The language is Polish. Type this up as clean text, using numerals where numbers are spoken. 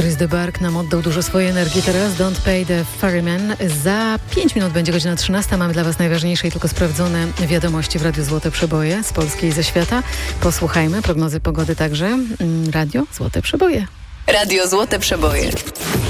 Chris de Burgh nam oddał dużo swojej energii teraz. Don't Pay the Ferryman. Za 5 minut będzie godzina 13. Mamy dla Was najważniejsze i tylko sprawdzone wiadomości w Radiu Złote Przeboje z Polski i ze świata. Posłuchajmy prognozy pogody także. Radio Złote Przeboje. Radio Złote Przeboje.